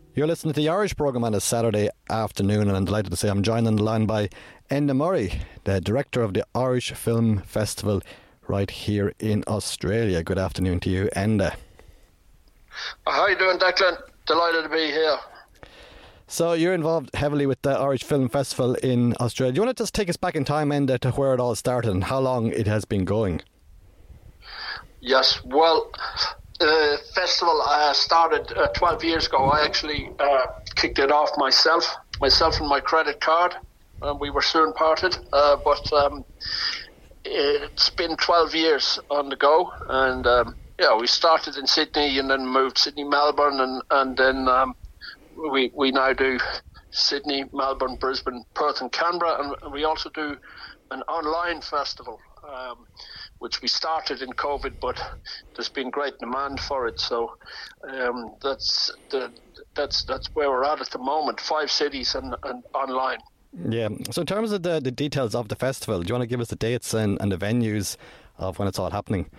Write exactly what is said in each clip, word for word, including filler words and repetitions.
You're listening to the Irish programme on a Saturday afternoon, and I'm delighted to say I'm joined on the line by Enda Murray, the director of the Irish Film Festival right here in Australia. Good afternoon to you, Enda. How are you doing, Declan? Delighted to be here. So you're involved heavily with the Irish Film Festival in Australia. Do you want to just take us back in time, Enda, to where it all started and how long it has been going? Yes, well, the festival uh, started uh, twelve years ago. I actually uh, kicked it off myself, myself and my credit card. And we were soon parted, uh, but um, it's been twelve years on the go. And um, yeah, we started in Sydney and then moved Sydney, Melbourne, and and then um, we we now do Sydney, Melbourne, Brisbane, Perth, and Canberra, and we also do an online festival. Um, which we started in COVID, but there's been great demand for it. So um, that's the that's that's where we're at at the moment. Five cities and, and online. Yeah. So in terms of the, the details of the festival, do you want to give us the dates and, and the venues of when it's all happening?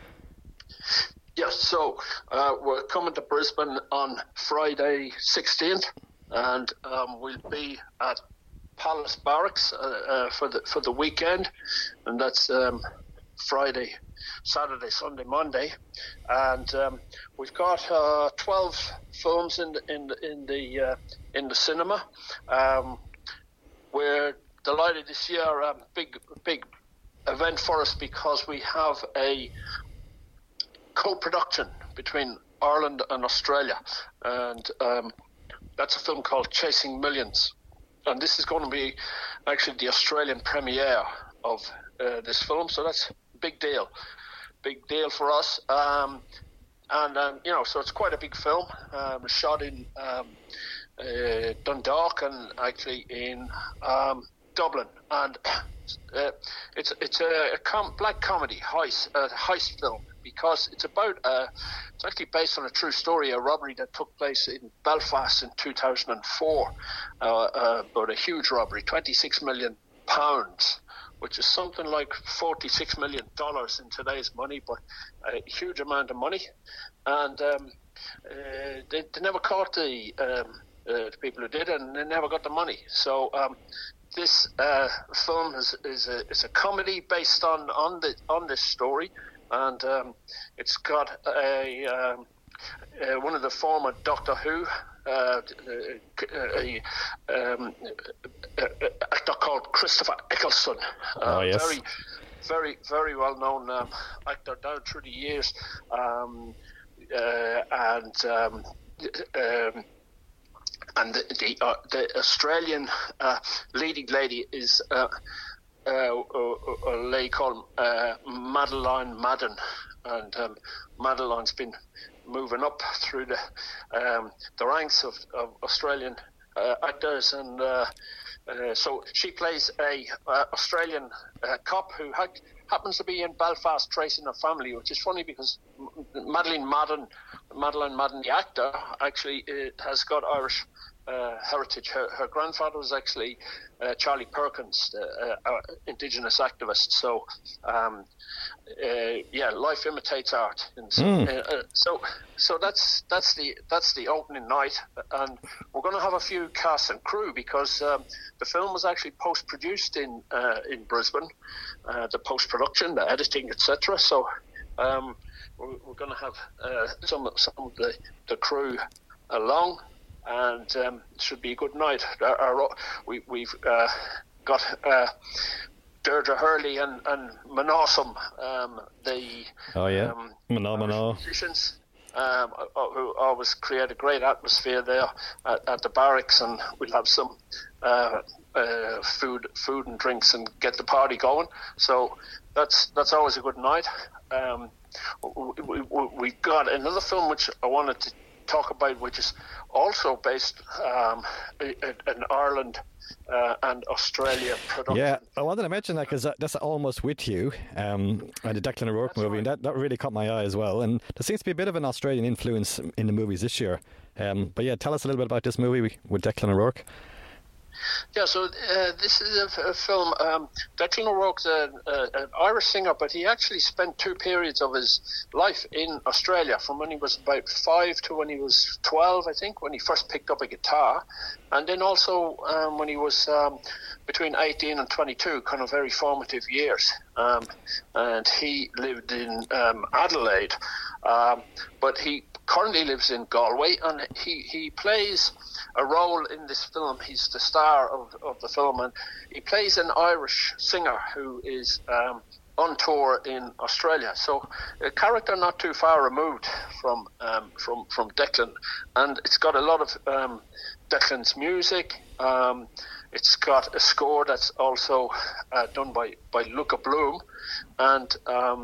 Yes. So uh, we're coming to Brisbane on Friday sixteenth, and um, we'll be at Palace Barracks uh, uh, for the for the weekend, and that's um, Friday, Saturday, Sunday, Monday, and um, we've got uh, twelve films in the in the in the, uh, in the cinema. Um, we're delighted this year, um, big big event for us because we have a co-production between Ireland and Australia, and um, that's a film called Chasing Millions. And this is going to be actually the Australian premiere of uh, this film, so that's a big deal. Big deal for us. Um, and, um, you know, so it's quite a big film. Um, shot in um, uh, Dundalk and actually in um, Dublin. And uh, it's it's a, a com- black comedy heist, uh, heist film, because it's about, uh, it's actually based on a true story, a robbery that took place in Belfast in two thousand four, uh, uh, but a huge robbery, twenty-six million pounds, which is something like forty-six million dollars in today's money, but a huge amount of money. And um, uh, they, they never caught the, um, uh, the people who did it, and they never got the money. So um, this uh, film is, is, a, is a comedy based on, on, the, on this story. And um, it's got a um, uh, one of the former Doctor Who, uh, a, um, actor called Christopher Eccleston. Uh, oh, yes. Very, very, very well-known um, actor down through the years. Um, uh, and um, um, and the the, uh, the Australian uh, leading lady is... Uh, Uh, a, a lady called uh, Madeline Madden, and um, Madeline's been moving up through the um, the ranks of, of Australian uh, actors, and uh, uh, so she plays a uh, Australian uh, cop who ha- happens to be in Belfast tracing her family, which is funny because Madeline Madden, Madeline Madden, the actor, actually uh, has got Irish Uh, heritage. Her, her grandfather was actually uh, Charlie Perkins, the uh, uh, Indigenous activist. So, um, uh, yeah, life imitates art. And so, mm. uh, uh, so, so that's that's the that's the opening night, and we're going to have a few cast and crew because um, the film was actually post-produced in uh, in Brisbane, uh, the post-production, the editing, et cetera. So, um, we're, we're going to have uh, some some of the the crew along. And um, it should be a good night. Our, our, we, we've uh, got uh, Deirdre Hurley and, and Manawsome, um, the oh, yeah. um, Manaw, Manaw. musicians, um, who always create a great atmosphere there at, at the barracks, and we'll have some uh, uh, food, food and drinks, and get the party going. So that's that's always a good night. Um, we, we, we got another film which I wanted to talk about, which is also based um, in Ireland uh, and Australia production. Yeah, I wanted to mention that because that's Almost With You, um, and the Declan O'Rourke that's movie, right. and that, that really caught my eye as well. And there seems to be a bit of an Australian influence in the movies this year. Um, but yeah, tell us a little bit about this movie with Declan O'Rourke. Yeah, so uh, this is a, f- a film. Um, Declan O'Rourke's a, a, an Irish singer, but he actually spent two periods of his life in Australia, from when he was about five to when he was twelve, I think, when he first picked up a guitar, and then also um, when he was um, between eighteen and twenty-two, kind of very formative years. Um, and he lived in um, Adelaide, um, but he currently lives in Galway, and he, he plays a role in this film. He's the star of, of the film, and he plays an Irish singer who is um, on tour in Australia. So a character not too far removed from um, from from Declan, and it's got a lot of um, Declan's music. Um, it's got a score that's also uh, done by by Luca Bloom, and um,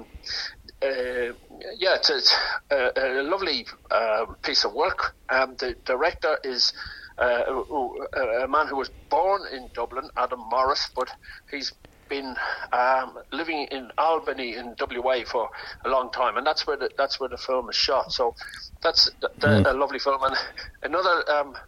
Uh, yeah, it's, it's a, a lovely uh, piece of work. Um, the director is uh, a, a man who was born in Dublin, Adam Morris, but he's been um, living in Albany in W A for a long time, and that's where the, that's where the film is shot. So that's the, the, mm. a lovely film. And another um,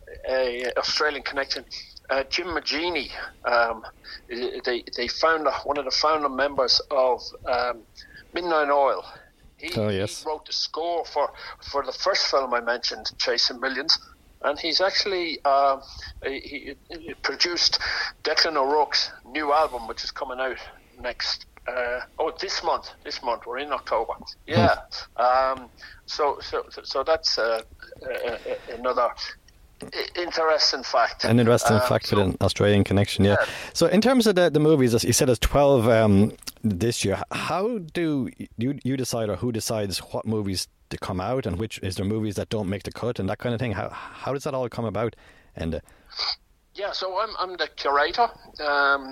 a Australian connection. Uh, Jim Magini, um, they they found one of the founder members of Um, Midnight Oil. He, oh, yes. he wrote the score for, for the first film I mentioned, Chasing Millions, and he's actually uh, he, he produced Declan O'Rourke's new album, which is coming out next. Uh, oh, this month. This month we're in October. Yeah. um, so so so that's uh, uh, another interesting fact. An interesting um, fact so, with an Australian connection, yeah. yeah. So in terms of the, the movies, as you said, there's twelve um, this year. How do you you decide, or who decides what movies to come out, and which is there movies that don't make the cut and that kind of thing? How how does that all come about? And uh, yeah, so I'm I'm the curator. Um,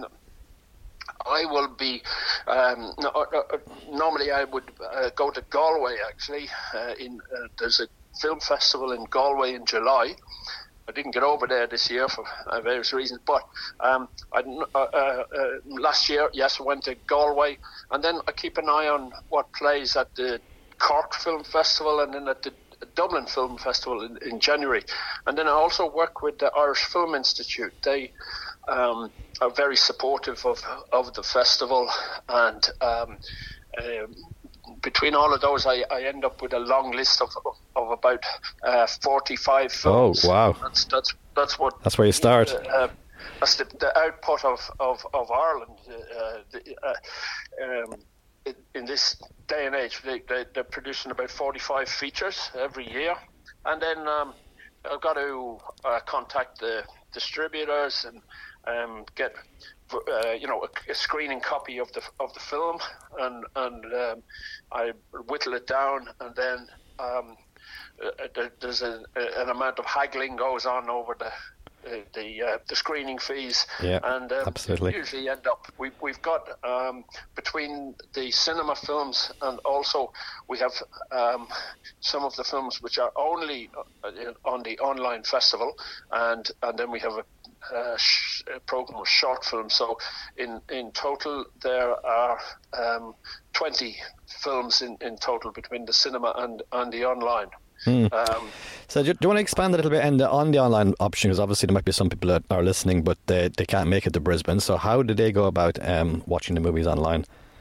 I will be. Um, no, uh, normally, I would uh, go to Galway. Actually, uh, in uh, there's a film festival in Galway in July. I didn't get over there this year for uh, various reasons, but um, I, uh, uh, last year, yes, I went to Galway, and then I keep an eye on what plays at the Cork Film Festival and then at the Dublin Film Festival in, in January. And then I also work with the Irish Film Institute. They um, are very supportive of, of the festival, and um, um, between all of those, I, I end up with a long list of of about uh, forty-five films. Oh, wow! That's that's that's what. That's where you start. Uh, that's the, the output of of of Ireland. Uh, the, uh, um, in, in this day and age, they, they they're producing about forty-five features every year, and then um, I've got to uh, contact the distributors and um, get. Uh, you know, a, a screening copy of the of the film, and and um, I whittle it down, and then um, uh, there's a, an amount of haggling goes on over the uh, the uh, the screening fees. Yeah, and um, absolutely. Usually end up we we've got um, between the cinema films, and also we have um, some of the films which are only on the online festival, and and then we have a Uh, sh- a program of short films. So in in total there are um, twenty films in, in total between the cinema and, and the online. Hmm. Um, so do you, do you want to expand a little bit and on the online option, because obviously there might be some people that are listening but they, they can't make it to Brisbane, so how do they go about um, watching the movies online?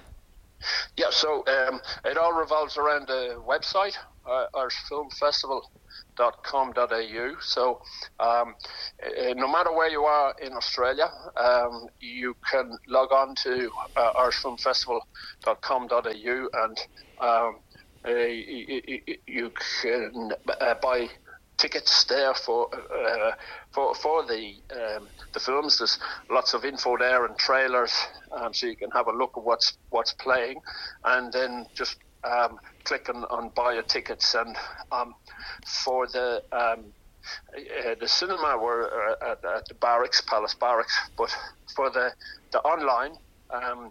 Yeah, so um, it all revolves around the website, uh, Irish Film Festival dot com dot a u. So um, uh, no matter where you are in Australia, um, you can log on to uh, Irish Film Festival dot com dot a u, and um, uh, you, you can uh, buy tickets there for uh, for for the um, the films. There's lots of info there and trailers, um, so you can have a look at what's what's playing, and then just um, click on, on buy your tickets. And um, for the um, uh, the cinema, we're uh, at, at the Barracks, Palace Barracks, but for the the online. Um,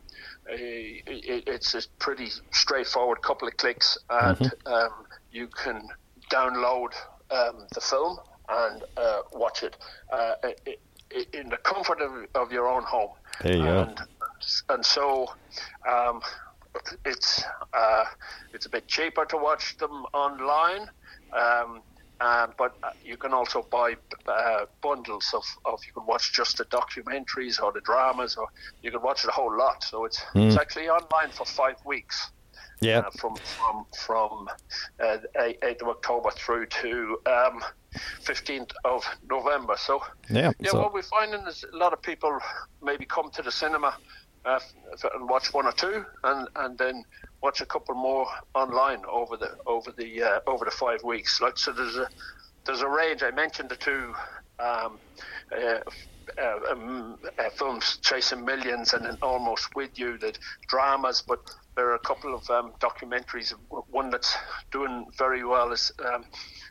it, it's a pretty straightforward couple of clicks, and mm-hmm. um, you can download um, the film and uh, watch it, uh, it, it in the comfort of, of your own home. There you and, go. And so um, it's uh, it's a bit cheaper to watch them online. Um, Um, but uh, you can also buy uh, bundles of, of you can watch just the documentaries or the dramas, or you can watch the whole lot. So it's mm. it's actually online for five weeks. Yeah, uh, from from from uh, eighth of October through to um, fifteenth of November. So yeah, yeah. So. What we're finding is a lot of people maybe come to the cinema uh, and watch one or two, and, and then watch a couple more online over the over the uh, over the five weeks. Like so, there's a there's a range. I mentioned the two. Um, uh, Uh, um, uh, films, Chasing Millions and then Almost With You, the dramas, but there are a couple of um, documentaries. One that's doing very well is um,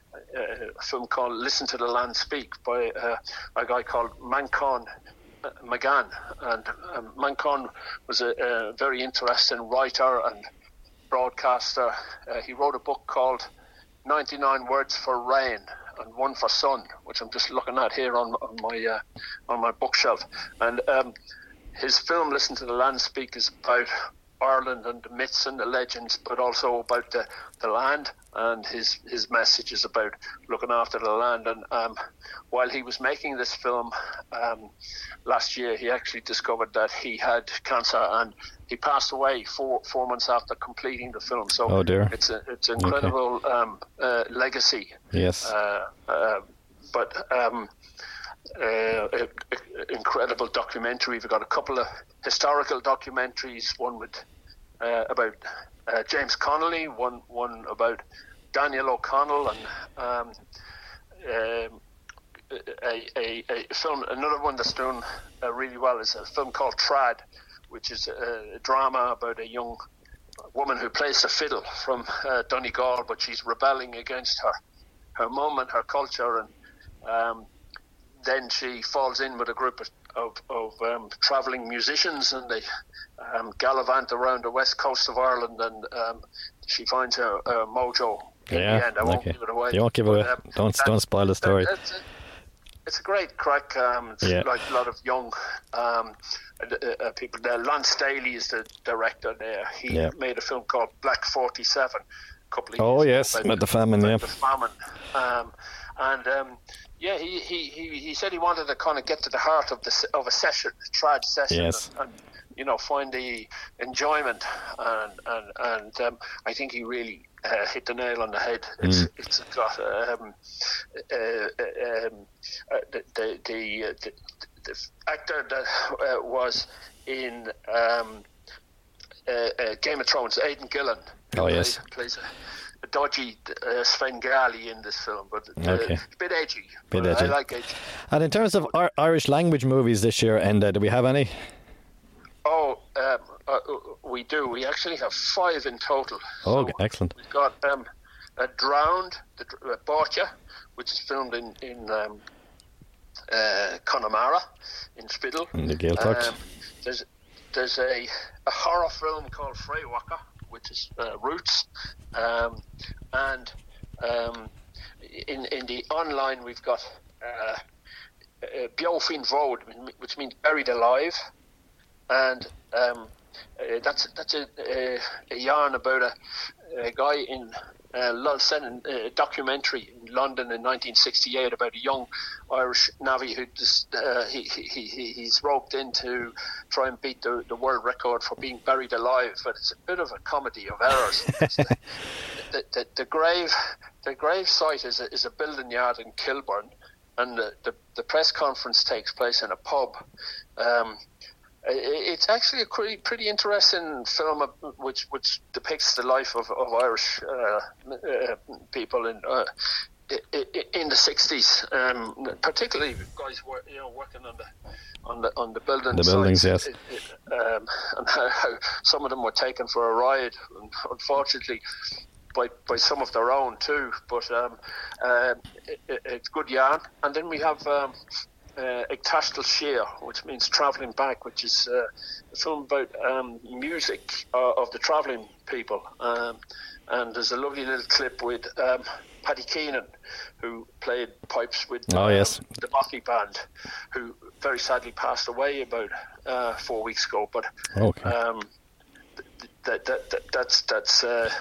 a film called Listen to the Land Speak by uh, a guy called Manchán Magan. And um, Manchán was a, a very interesting writer and broadcaster. Uh, he wrote a book called ninety-nine Words for Rain and One for Sun, which I'm just looking at here on, on my uh, on my bookshelf. And um, his film, Listen to the Land Speak, is about Ireland and the myths and the legends, but also about the, the land. And his, his message is about looking after the land. And um, while he was making this film um, last year, he actually discovered that he had cancer, and he passed away four four months after completing the film. So oh dear. it's a, it's an incredible okay. um, uh, legacy. Yes. Uh, uh, but um, uh, a, a, incredible documentary. We've got a couple of historical documentaries. One with uh, about uh, James Connolly. One one about Daniel O'Connell, and um, um, a, a, a film. Another one that's doing uh, really well is a film called Trad, which is a, a drama about a young woman who plays the fiddle from uh, Donegal, but she's rebelling against her her mum and her culture, and um, then she falls in with a group of, of, of um, travelling musicians, and they um, gallivant around the west coast of Ireland, and um, she finds her, her mojo in yeah, the end. I won't okay. give it away. You won't give it away. Um, don't, that, don't spoil the story. That, it's, a, it's a great crack. Um, it's yeah. like a lot of young um, uh, uh, people there. Lance Staley is the director there. He yeah. made a film called Black forty-seven a couple of oh, years yes, ago. with the famine, yeah. The famine. Um, and um, yeah, he, he, he, he said he wanted to kind of get to the heart of the of a session, a trad session, yes. and, and you know, find the enjoyment, and and and um, I think he really uh, hit the nail on the head. It's mm. it's got um, uh, uh, um, uh, the the the, uh, the, the actor that uh, was in um, uh, uh, Game of Thrones, Aidan Gillen. Oh yes, plays, plays a, a dodgy uh, Svengali in this film, but uh, okay. a bit edgy. Bit edgy. I like edgy. And in terms of our Irish language movies this year, and uh, do we have any? Oh, um, uh, we do. We actually have five in total. Oh, so excellent. We've got um, uh, Drowned, the uh, Bátya, which is filmed in, in um, uh, Connemara, in Spiddle. In the Gaeltacht. Um, there's there's a, a horror film called Freywalker, which is uh, Roots. Um, and um, in, in the online, we've got uh, uh, Beofin Road, which means buried alive. And um, uh, that's that's a, a, a yarn about a, a guy in uh, set in a documentary in London in nineteen sixty-eight about a young Irish navvy who just uh, he, he he he's roped in to try and beat the, the world record for being buried alive. But it's a bit of a comedy of errors. the, the, the, the grave the grave site is a, is a building yard in Kilburn, and the, the, the press conference takes place in a pub. Um, It's actually a pretty, pretty interesting film which which depicts the life of, of Irish uh, uh, people in uh, in the sixties, um, particularly guys were, you know, working on the on the on the building the buildings, sites. yes, it, it, um, and how, how some of them were taken for a ride, unfortunately, by by some of their own too. But um, uh, it, it, it's good yarn. And then we have. Um, Uh, Ag Tastal Share, which means travelling back, which is uh, a film about um, music uh, of the travelling people. Um, and there's a lovely little clip with um, Paddy Keenan, who played pipes with oh, um, yes. the Buffy band, who very sadly passed away about uh, four weeks ago. But okay. um, th- th- th- th- that's that's uh,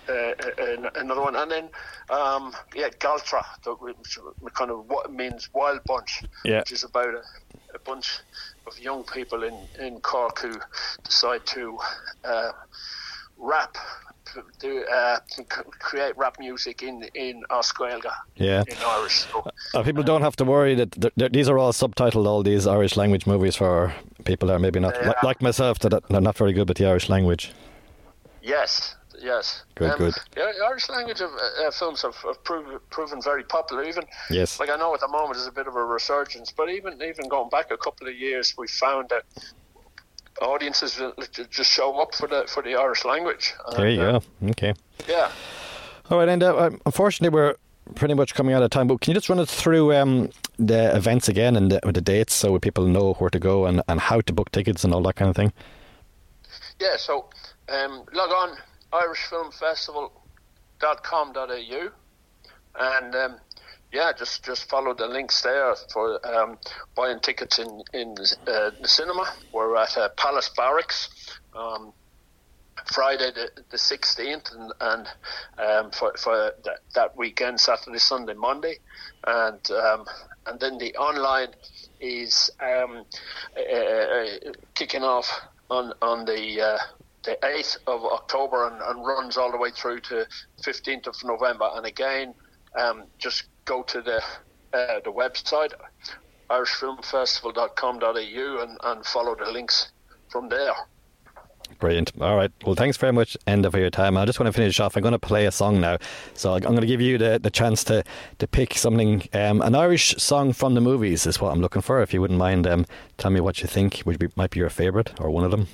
uh, another one, and then um, yeah, Galtra, the, which kind of what means wild bunch, yeah. which is about a, a bunch of young people in, in Cork who decide to uh, rap, do uh, create rap music in in Oscailga, yeah, in Irish. So, uh, people don't have to worry that th- th- these are all subtitled, all these Irish language movies for people that are maybe not li- like myself that are not very good with the Irish language. Yes. Yes. Good, um, good. Yeah, Irish language of, uh, films have, have proven, proven very popular. Even, yes. like I know at the moment there's a bit of a resurgence, but even even going back a couple of years, we found that audiences just show up for the for the Irish language. There and, you uh, go. Okay. Yeah. All right, and uh, unfortunately we're pretty much coming out of time, but can you just run us through um, the events again and the, the dates so people know where to go and, and how to book tickets and all that kind of thing? Yeah, so um, log on irish film festival dot com dot a u and um, yeah, just, just follow the links there for um, buying tickets in, in uh, the cinema. We're at uh, Palace Barracks um, Friday the, the sixteenth and, and um, for, for that, that weekend, Saturday, Sunday, Monday, and um, and then the online is um, uh, kicking off on, on the uh, the eighth of October and, and runs all the way through to fifteenth of November. And again, um, just go to the uh, the website irish film festival dot com dot a u and, and follow the links from there. Brilliant. All right. Well, thanks very much, Enda, for your time. I just want to finish off. I'm going to play a song now. So I'm going to give you the, the chance to, to pick something. Um, an Irish song from the movies is what I'm looking for. If you wouldn't mind, um, tell me what you think would be, might be your favourite or one of them.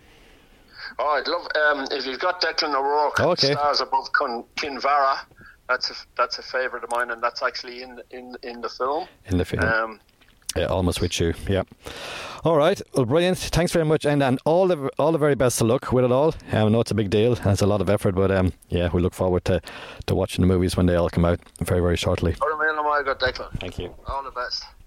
Oh, I'd love um, if you've got Declan O'Rourke, oh, okay. Stars Above Kin- Kinvara. That's a that's a favourite of mine, and that's actually in in in the film. In the film. Um, yeah, Almost With You. Yeah. All right. Well, brilliant. Thanks very much, and and all the all the very best of luck with it all. Um, I know it's a big deal and it's a lot of effort, but um, yeah, we look forward to, to watching the movies when they all come out very very shortly. Declan. Thank you. All the best.